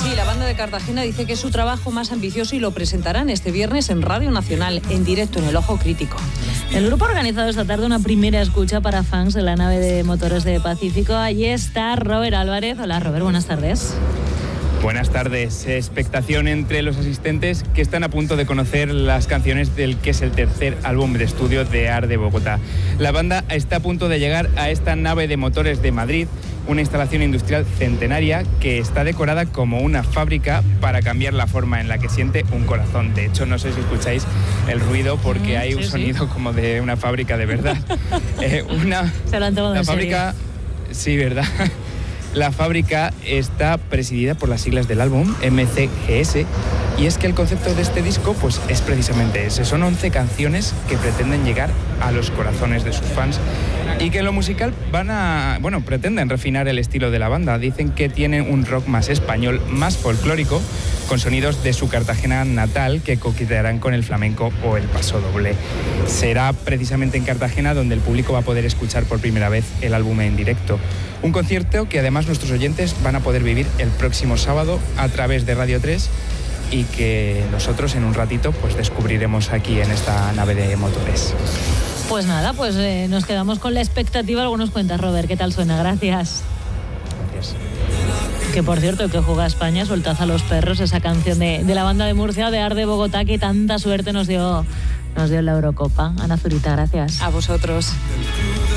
Sí, la banda de Cartagena dice que es su trabajo más ambicioso y lo presentarán este viernes en Radio Nacional, en directo en El Ojo Crítico. El grupo ha organizado esta tarde una primera escucha para fans de la nave de motores de Pacífico. Allí está Robert Álvarez. Hola, Robert, buenas tardes. Buenas tardes. Expectación entre los asistentes que están a punto de conocer las canciones del que es el tercer álbum de estudio de AR de Bogotá. La banda está a punto de llegar a esta nave de motores de Madrid, una instalación industrial centenaria que está decorada como una fábrica para cambiar la forma en la que siente un corazón. De hecho, no sé si escucháis el ruido porque hay un sonido como de una fábrica de verdad. Se lo han tomado en fábrica, serio. Sí, ¿verdad? La fábrica está presidida por las siglas del álbum, MCGS, y es que el concepto de este disco pues, es precisamente ese. Son 11 canciones que pretenden llegar a los corazones de sus fans y que en lo musical pretenden refinar el estilo de la banda. Dicen que tienen un rock más español, más folclórico, con sonidos de su Cartagena natal que coquetearán con el flamenco o el pasodoble. Será precisamente en Cartagena donde el público va a poder escuchar por primera vez el álbum en directo. Un concierto que además nuestros oyentes van a poder vivir el próximo sábado a través de Radio 3 y que nosotros en un ratito pues descubriremos aquí en esta nave de motores. Pues nada, nos quedamos con la expectativa. Algo nos cuentas, Robert, ¿qué tal suena? Gracias. Gracias. Que por cierto, que juega España, Soltad a los perros, esa canción de la banda de Murcia, de AR de Bogotá, que tanta suerte nos dio en la Eurocopa. Ana Zurita, gracias. A vosotros.